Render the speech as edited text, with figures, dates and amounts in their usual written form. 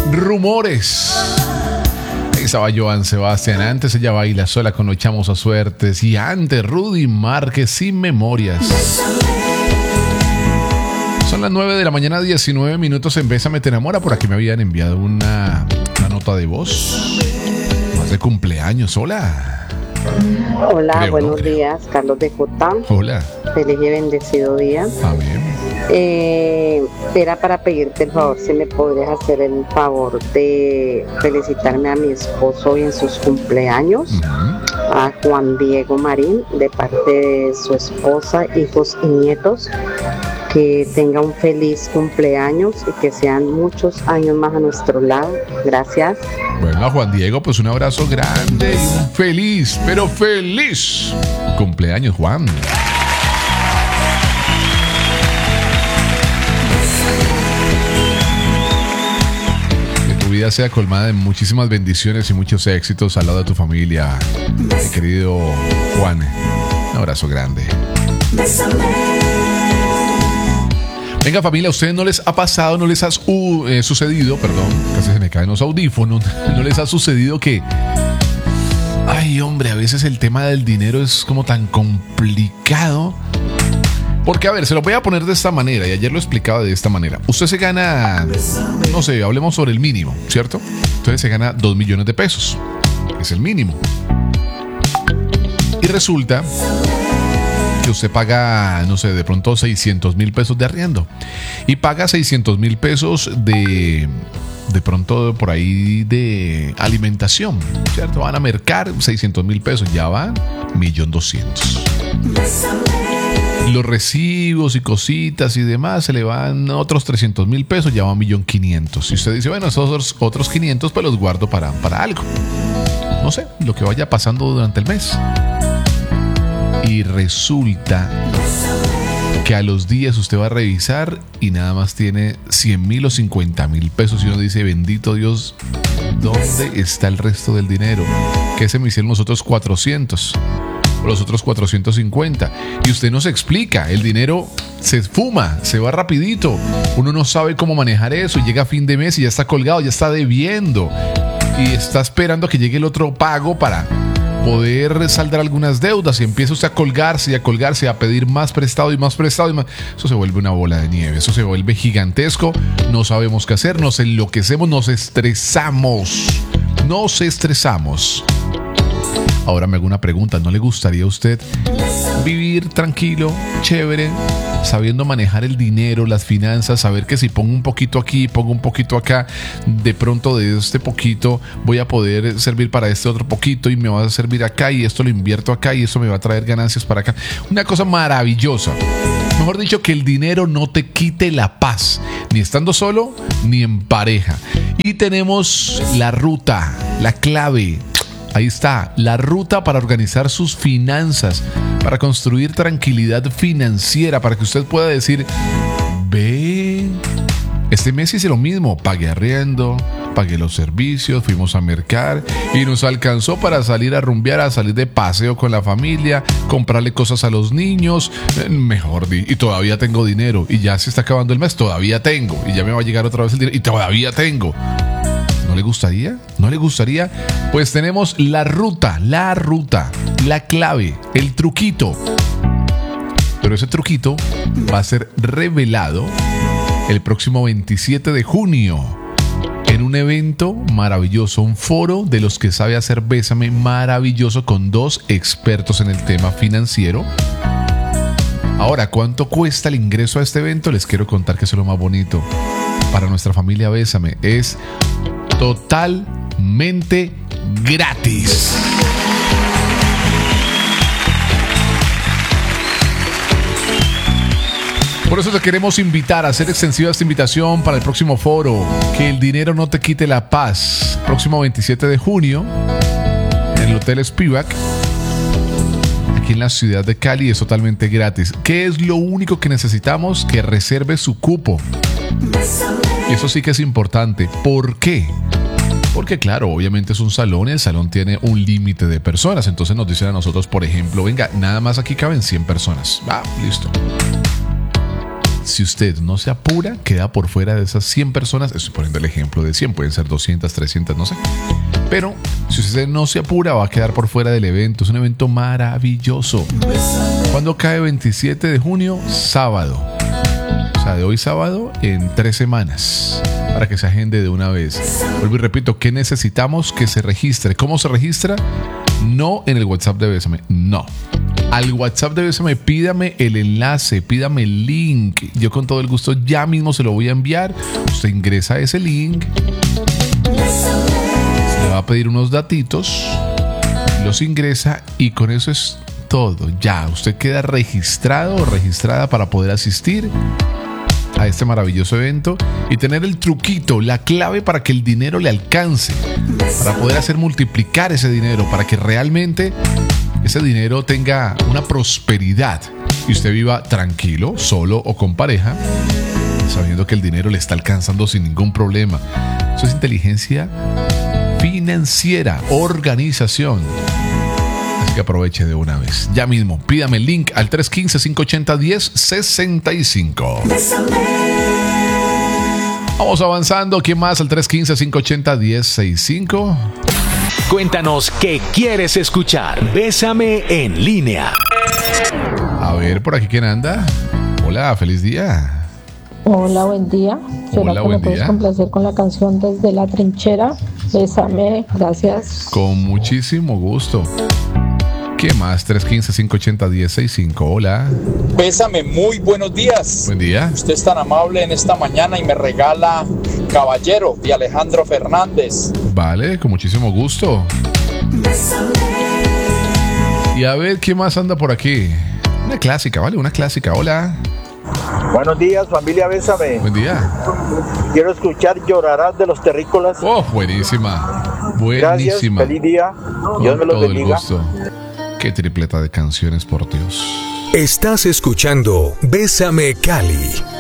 Rumores. Ahí estaba Joan Sebastián. Antes ella baila sola con Los Chamos a Suertes. Y antes Rudy Márquez, Sin Memorias. Son las 9 de la mañana, 19 minutos en Bésame Te Enamora. Por aquí me habían enviado una nota de voz. Más de cumpleaños. Hola. Hola, Creo, buenos ¿no? días, Carlos de Jota. Hola. Feliz y bendecido día. Amén. Era para pedirte el favor, si me podrías hacer el favor de felicitarme a mi esposo hoy en sus cumpleaños, a Juan Diego Marín, de parte de su esposa, hijos y nietos. Que tenga un feliz cumpleaños y que sean muchos años más a nuestro lado. Gracias. Bueno, a Juan Diego, pues un abrazo grande y un feliz, pero feliz cumpleaños, Juan. Que tu vida sea colmada de muchísimas bendiciones y muchos éxitos al lado de tu familia, mi querido Juan. Un abrazo grande. Venga, familia, ¿a ustedes no les ha pasado, no les ha sucedido, perdón, casi se me caen los audífonos, no les ha sucedido que, ay, hombre, a veces el tema del dinero es como tan complicado? Porque, a ver, se lo voy a poner de esta manera, y ayer lo explicaba de esta manera. Usted se gana, no sé, hablemos sobre el mínimo, ¿cierto? Entonces se gana 2 millones de pesos, es el mínimo. Y resulta que usted paga, no sé, de pronto 600,000 pesos de arriendo y paga 600,000 pesos de pronto por ahí de alimentación, ¿cierto? Van a mercar 600,000 pesos, ya va 1.200.000. Los recibos y cositas y demás se le van otros 300,000 pesos, ya va 1.500.000. Y usted dice, bueno, esos otros 500 pues los guardo para algo, no sé, lo que vaya pasando durante el mes. Y resulta que a los días usted va a revisar y nada más tiene 100,000 o 50,000 pesos. Y uno dice, bendito Dios, ¿dónde está el resto del dinero? ¿Qué se me hicieron los otros 400? O los otros 450. Y usted no se explica. El dinero se esfuma, se va rapidito. Uno no sabe cómo manejar eso. Y llega a fin de mes y ya está colgado, ya está debiendo. Y está esperando a que llegue el otro pago para poder saldar algunas deudas, y empieza usted a colgarse, a pedir más prestado y más prestado y más. Eso se vuelve una bola de nieve, eso se vuelve gigantesco, no sabemos qué hacer, nos enloquecemos, nos estresamos. Ahora me hago una pregunta, ¿no le gustaría a usted vivir tranquilo, chévere, sabiendo manejar el dinero, las finanzas, saber que si pongo un poquito aquí, pongo un poquito acá, de pronto de este poquito voy a poder servir para este otro poquito y me va a servir acá y esto lo invierto acá y esto me va a traer ganancias para acá? Una cosa maravillosa. Mejor dicho, que el dinero no te quite la paz, ni estando solo ni en pareja. Y tenemos la ruta, la clave. Ahí está, la ruta para organizar sus finanzas, para construir tranquilidad financiera, para que usted pueda decir, ve, este mes hice lo mismo, pagué arriendo, pagué los servicios, fuimos a mercar y nos alcanzó para salir a rumbear, a salir de paseo con la familia, comprarle cosas a los niños, y todavía tengo dinero, y ya se está acabando el mes, todavía tengo, y ya me va a llegar otra vez el dinero, y todavía tengo. ¿No le gustaría? ¿No le gustaría? Pues tenemos la ruta, la clave, el truquito. Pero ese truquito va a ser revelado el próximo 27 de junio en un evento maravilloso, un foro de los que sabe hacer Bésame maravilloso con 2 expertos en el tema financiero. Ahora, ¿cuánto cuesta el ingreso a este evento? Les quiero contar que es lo más bonito. Para nuestra familia Bésame es totalmente gratis. Por eso te queremos invitar a hacer extensiva esta invitación para el próximo foro, Que el dinero no te quite la paz. Próximo 27 de junio en el Hotel Spivak, aquí en la ciudad de Cali. Es totalmente gratis. ¿Qué es lo único que necesitamos? Que reserve su cupo. Y eso sí que es importante. ¿Por qué? Porque claro, obviamente es un salón, el salón tiene un límite de personas. Entonces nos dicen a nosotros, por ejemplo, venga, nada más aquí caben 100 personas. Listo. si usted no se apura, queda por fuera de esas 100 personas. Estoy poniendo el ejemplo de 100, pueden ser 200, 300, no sé. Pero si usted no se apura, va a quedar por fuera del evento. Es un evento maravilloso. ¿Cuándo cae 27 de junio? Sábado. O sea, de hoy sábado en 3 semanas. Para que se agende de una vez. Vuelvo y repito, ¿qué necesitamos? Que se registre. ¿Cómo se registra? No en el WhatsApp de Bésame, no. Al WhatsApp de Bésame, pídame el enlace, pídame el link. Yo con todo el gusto ya mismo se lo voy a enviar. Usted ingresa a ese link. Le va a pedir unos datitos. Los ingresa y con eso es todo. Ya, usted queda registrado o registrada para poder asistir a este maravilloso evento y tener el truquito, la clave para que el dinero le alcance, para poder hacer multiplicar ese dinero, para que realmente ese dinero tenga una prosperidad y usted viva tranquilo, solo o con pareja, sabiendo que el dinero le está alcanzando sin ningún problema. Eso es inteligencia financiera, organización. Así que aproveche de una vez. Ya mismo, pídame el link al 315-580-1065. Vamos avanzando. ¿Quién más? Al 315-580-1065. Cuéntanos qué quieres escuchar. Bésame en línea. A ver, por aquí, ¿quién anda? Hola, feliz día. Hola, buen día. ¿Será Hola, que buen me puedes día. complacer con la canción Desde la Trinchera? Bésame, gracias. Con muchísimo gusto. ¿Qué más? 315-580-1065. Hola. Bésame, muy buenos días. Buen día. Usted es tan amable en esta mañana y me regala Caballero de Alejandro Fernández. Vale, con muchísimo gusto. Y a ver, ¿quién más anda por aquí? Una clásica, ¿vale? Una clásica. Hola. Buenos días, familia Bésame. Buen día. Quiero escuchar Llorarás de los Terrícolas. Oh, buenísima. Gracias, Buenísima. feliz día. Dios me Con los todo el bendiga. gusto. Qué tripleta de canciones, por Dios. Estás escuchando Bésame Cali.